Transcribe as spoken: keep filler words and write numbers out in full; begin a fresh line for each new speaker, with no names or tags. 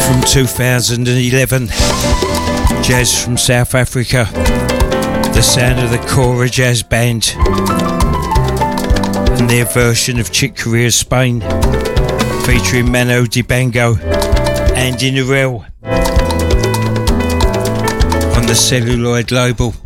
from two thousand eleven, jazz from South Africa, the sound of the Cora Jazz Band and their version of Chick Corea Spain, featuring Mano Dibango and Andy Narell on the Celluloid label.